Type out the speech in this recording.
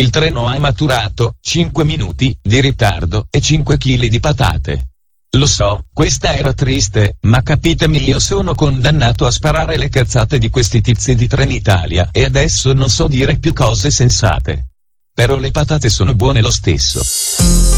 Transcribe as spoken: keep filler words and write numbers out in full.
il treno ha maturato cinque minuti di ritardo e cinque chili di patate. Lo so, questa era triste, ma capitemi, io sono condannato a sparare le cazzate di questi tizi di Trenitalia e adesso non so dire più cose sensate. Però le patate sono buone lo stesso.